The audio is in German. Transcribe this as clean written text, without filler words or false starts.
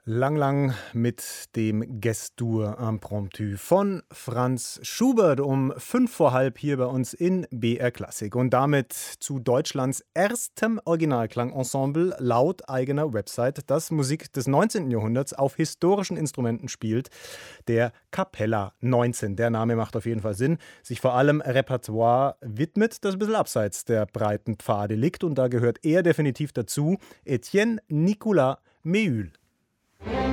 Lang mit dem Gästur Impromptu von Franz Schubert um 5 vor halb hier bei uns in BR Klassik und damit zu Deutschlands erstem Originalklangensemble laut eigener Website, das Musik des 19. Jahrhunderts auf historischen Instrumenten spielt, der Capella 19. Der Name macht auf jeden Fall Sinn, sich vor allem Repertoire widmet, das ein bisschen abseits der breiten Pfade liegt und da gehört er definitiv dazu, Etienne Nicolas Méhul.